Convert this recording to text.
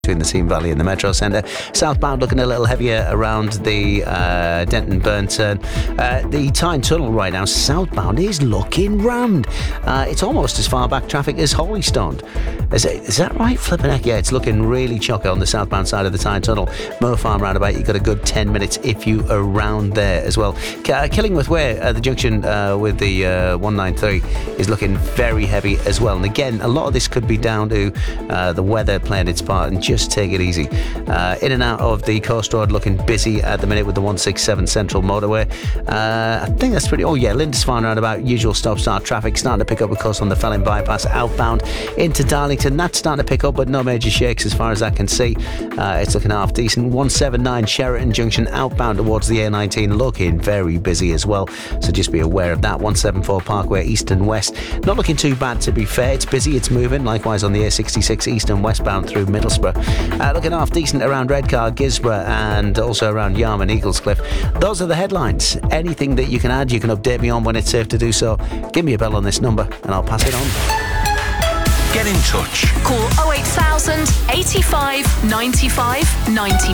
between the Seam Valley and the Metro Centre. Southbound looking a little heavier around the Denton Burn turn. The Tyne Tunnel right now, southbound, is looking rammed. It's almost as far back traffic as Hollystone. Is that right, flipping heck? Yeah, it's looking really chocker on the southbound side of the Tyne Tunnel. Moor Farm roundabout, you've got a good 10 minutes if you are around there as well. Killingworth Way, the junction with the 193 is looking very heavy as well. And again, a lot of this could be down to the weather playing its part, and just take it easy. In and out of the Coast Road looking busy at the minute with the 167 Central Motorway. I think that's pretty... Oh yeah, Lindisfarne roundabout, usual stop-start traffic starting to pick up, of course, on the Felling bypass outbound into Darlington. That's starting to pick up, but no major shakes as far as I can see. It's looking half decent. 179 Sheraton Junction outbound towards the A19 looking very busy as well, so just be aware of that. 174 Parkway east and west not looking too bad, to be fair. It's busy, it's moving. Likewise on the A66 east and westbound through Middlesbrough. Looking half decent around Redcar, Gisborough, and also around Yarm and Eaglescliff. Those are the headlines. Anything that you can add, you can update me on when it's safe to do so. Give me a bell on this number and I'll pass it on. Get in touch. Call 08000 85 95 95.